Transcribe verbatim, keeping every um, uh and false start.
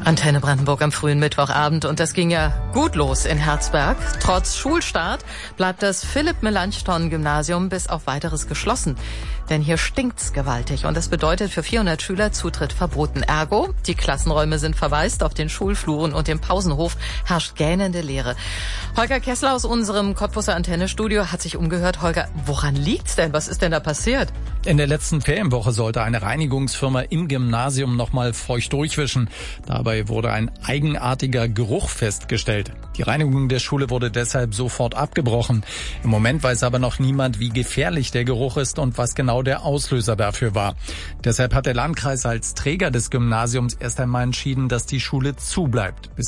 Antenne Brandenburg am frühen Mittwochabend und das ging ja gut los in Herzberg. Trotz Schulstart bleibt das Philipp-Melanchthon-Gymnasium bis auf Weiteres geschlossen. Denn hier stinkt's gewaltig und das bedeutet für vierhundert Schüler Zutritt verboten. Ergo, die Klassenräume sind verwaist, auf den Schulfluren und dem Pausenhof herrscht gähnende Leere. Holger Kessler aus unserem Cottbuser Antennestudio hat sich umgehört. Holger, woran liegt's denn? Was ist denn da passiert? In der letzten Ferienwoche sollte eine Reinigungsfirma im Gymnasium nochmal feucht durchwischen. Dabei wurde ein eigenartiger Geruch festgestellt. Die Reinigung der Schule wurde deshalb sofort abgebrochen. Im Moment weiß aber noch niemand, wie gefährlich der Geruch ist und was genau der Auslöser dafür war. Deshalb hat der Landkreis als Träger des Gymnasiums erst einmal entschieden, dass die Schule zubleibt. Bis